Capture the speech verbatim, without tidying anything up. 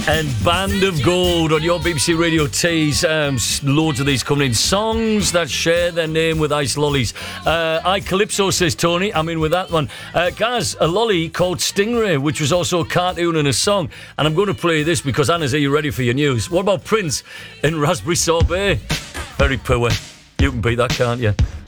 And Band of Gold on your B B C Radio Tees. Um, loads of these coming in. Songs that share their name with Ice Lollies. Uh, I Calypso, says Tony. I'm in with that one. Uh, guys, a lolly called Stingray, which was also a cartoon and a song. And I'm going to play this because, Anna's, are you ready for your news? What about Prince and Raspberry Sorbet? Very poor. You can beat that, can't you?